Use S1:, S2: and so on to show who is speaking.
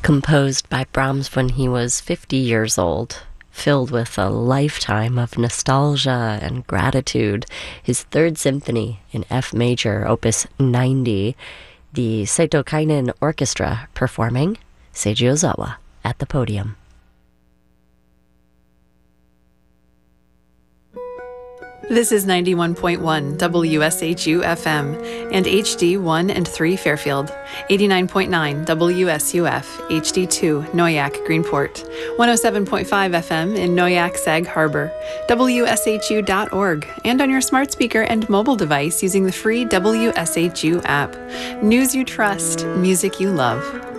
S1: composed by Brahms when he was 50 years old, filled with a lifetime of nostalgia and gratitude. His Third Symphony in F major, Opus 90, the Seito Kainen Orchestra performing Seiji Ozawa at the podium.
S2: This is 91.1 WSHU FM and HD 1 and 3 Fairfield, 89.9 WSUF HD2 Noyak Greenport, 107.5 FM in Noyak Sag Harbor, WSHU.org, and on your smart speaker and mobile device using the free WSHU app. News you trust, music you love.